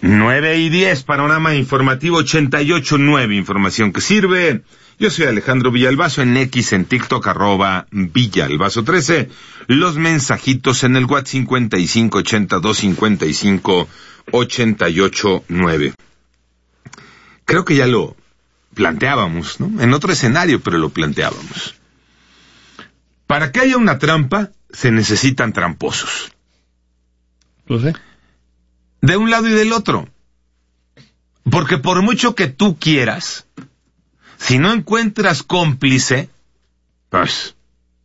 9:10, panorama informativo 88.9, información que sirve. Yo soy Alejandro Villalbazo, en X, en TikTok, @Villalbazo13. Los mensajitos en el WhatsApp 55825588.9. Creo que ya lo planteábamos, ¿no? En otro escenario, pero lo planteábamos. Para que haya una trampa, se necesitan tramposos. Lo sé. De un lado y del otro. Porque por mucho que tú quieras, si no encuentras cómplice, pues...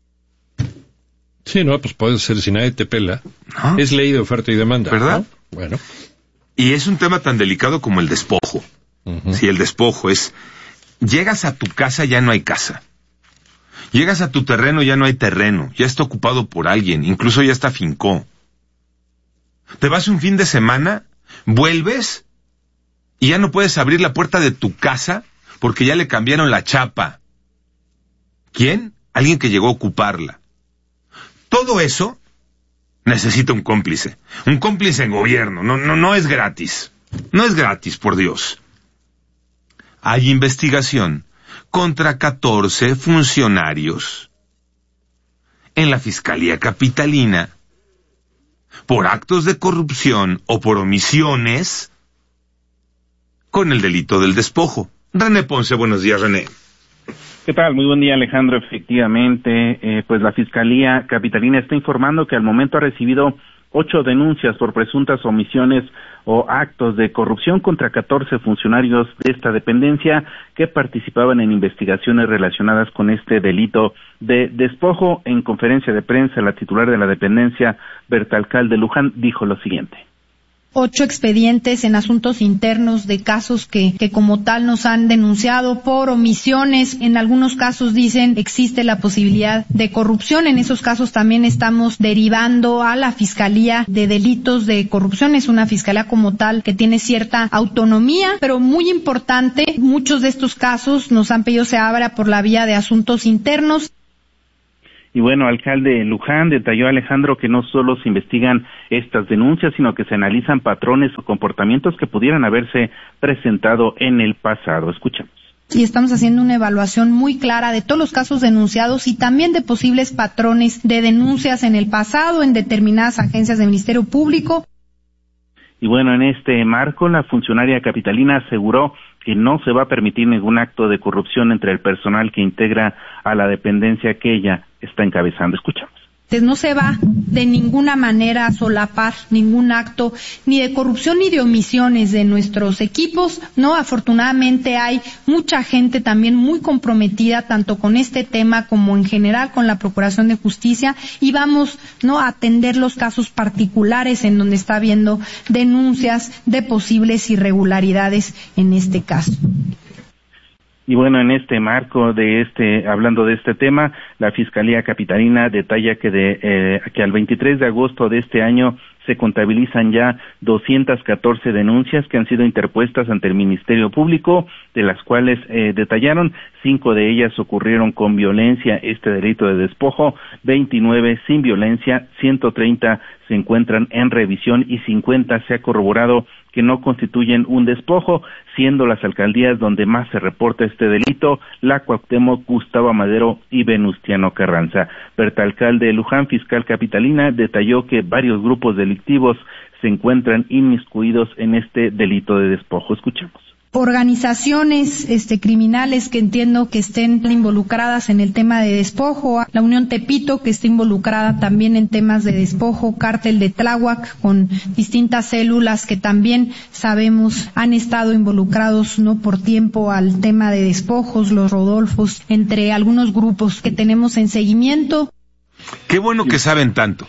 Sí, no, pues puede ser si nadie te pela. ¿No? Es ley de oferta y demanda, ¿verdad? ¿no? Bueno. Y es un tema tan delicado como el despojo. Uh-huh. Si el despojo es... Llegas a tu casa, ya no hay casa. Llegas a tu terreno, ya no hay terreno. Ya está ocupado por alguien, incluso ya está fincó. Te vas un fin de semana, vuelves y ya no puedes abrir la puerta de tu casa porque ya le cambiaron la chapa. ¿Quién? Alguien que llegó a ocuparla. Todo eso necesita un cómplice. Un cómplice en gobierno. No es gratis. No es gratis, por Dios. Hay investigación contra 14 funcionarios en la Fiscalía Capitalina por actos de corrupción o por omisiones con el delito del despojo. René Ponce, buenos días, René. ¿Qué tal? Muy buen día, Alejandro. Efectivamente, pues la Fiscalía Capitalina está informando que al momento ha recibido 8 denuncias por presuntas omisiones o actos de corrupción contra 14 funcionarios de esta dependencia que participaban en investigaciones relacionadas con este delito de despojo. En conferencia de prensa, la titular de la dependencia, Berta Alcalde Luján, dijo lo siguiente. 8 expedientes en asuntos internos de casos que como tal nos han denunciado por omisiones. En algunos casos dicen existe la posibilidad de corrupción. En esos casos también estamos derivando a la Fiscalía de Delitos de Corrupción. Es una fiscalía como tal que tiene cierta autonomía, pero muy importante, muchos de estos casos nos han pedido se abra por la vía de asuntos internos. Y bueno, alcalde Luján detalló, Alejandro, que no solo se investigan estas denuncias, sino que se analizan patrones o comportamientos que pudieran haberse presentado en el pasado. Escuchamos. Y estamos haciendo una evaluación muy clara de todos los casos denunciados y también de posibles patrones de denuncias en el pasado en determinadas agencias del Ministerio Público. Y bueno, en este marco, la funcionaria capitalina aseguró que no se va a permitir ningún acto de corrupción entre el personal que integra a la dependencia que ella está encabezando. Escuchamos. No se va de ninguna manera a solapar ningún acto ni de corrupción ni de omisiones de nuestros equipos, ¿no? Afortunadamente hay mucha gente también muy comprometida tanto con este tema como en general con la Procuración de Justicia y vamos, ¿no?, a atender los casos particulares en donde está habiendo denuncias de posibles irregularidades en este caso. Y bueno, en este marco hablando de este tema, la Fiscalía Capitalina detalla que al 23 de agosto de este año se contabilizan ya 214 denuncias que han sido interpuestas ante el Ministerio Público, de las cuales detallaron 5 de ellas ocurrieron con violencia, este delito de despojo, 29 sin violencia, 130 se encuentran en revisión y 50 se ha corroborado que no constituyen un despojo, siendo las alcaldías donde más se reporta este delito, la Cuauhtémoc, Gustavo Amadero y Venustiano Carranza. Berta Alcalde Luján, fiscal capitalina, detalló que varios grupos delictivos se encuentran inmiscuidos en este delito de despojo. Escuchemos. Organizaciones criminales que entiendo que estén involucradas en el tema de despojo, la Unión Tepito que está involucrada también en temas de despojo, Cártel de Tláhuac con distintas células que también sabemos han estado involucrados no por tiempo al tema de despojos, los Rodolfos, entre algunos grupos que tenemos en seguimiento. Qué bueno que saben tanto.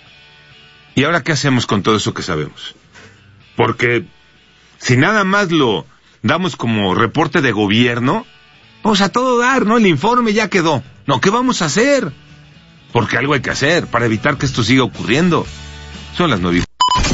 ¿Y ahora qué hacemos con todo eso que sabemos? Porque si nada más lo damos como reporte de gobierno, pues a todo dar, ¿no? El informe ya quedó. No, ¿qué vamos a hacer? Porque algo hay que hacer para evitar que esto siga ocurriendo. Son las 9:00.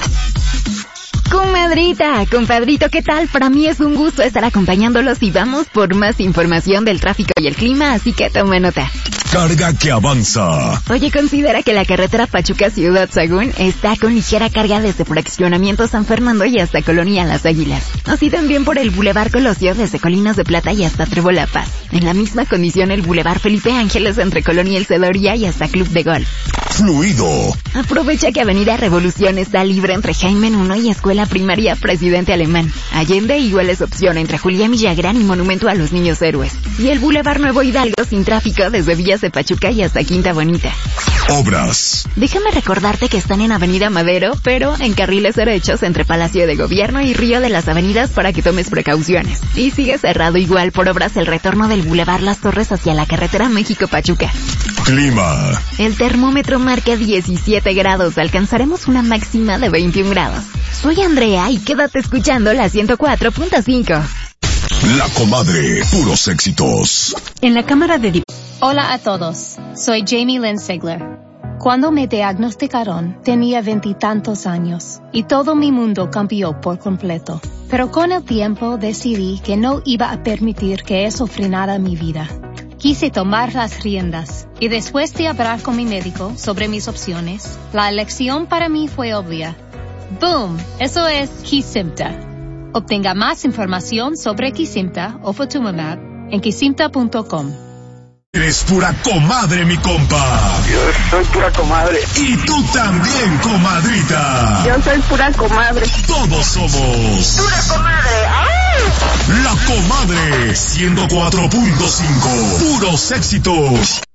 Comadrita, compadrito, ¿qué tal? Para mí es un gusto estar acompañándolos y vamos por más información del tráfico y el clima, así que toma nota. carga que avanza. Oye, considera que la carretera Pachuca-Ciudad Sagún está con ligera carga desde Fraccionamiento San Fernando y hasta Colonia Las Águilas. Así también por el Boulevard Colosio desde Colinas de Plata y hasta Trevo La Paz. En la misma condición el Boulevard Felipe Ángeles entre Colonia El Cedoría y hasta Club de Golf. Fluido. Aprovecha que Avenida Revolución está libre entre Jaime I y Escuela Primaria Presidente Alemán. Allende igual es opción entre Julián Villagrán y Monumento a los Niños Héroes. Y el Boulevard Nuevo Hidalgo sin tráfico desde Villas de Pachuca y hasta Quinta Bonita. Obras. Déjame recordarte que están en Avenida Madero, pero en carriles derechos entre Palacio de Gobierno y Río de las Avenidas para que tomes precauciones. Y sigue cerrado igual por obras el retorno del Boulevard Las Torres hacia la carretera México-Pachuca. Clima. El termómetro marca 17 grados, alcanzaremos una máxima de 21 grados. Soy Andrea y quédate escuchando la 104.5. La Comadre, puros éxitos. En la Cámara de Diputados. Hola a todos, soy Jamie Lynn Sigler. Cuando me diagnosticaron, tenía 20 y tantos años y todo mi mundo cambió por completo. Pero con el tiempo decidí que no iba a permitir que eso frenara mi vida. Quise tomar las riendas y después de hablar con mi médico sobre mis opciones, la elección para mí fue obvia. ¡Boom! Eso es Kesimpta. Obtenga más información sobre Kesimpta o Ofatumumab en kesimpta.com. Eres pura comadre, mi compa. Yo soy pura comadre. Y tú también, comadrita. Yo soy pura comadre. Todos somos ¡Pura comadre! ¡Ay! La Comadre 104.5. Puros éxitos.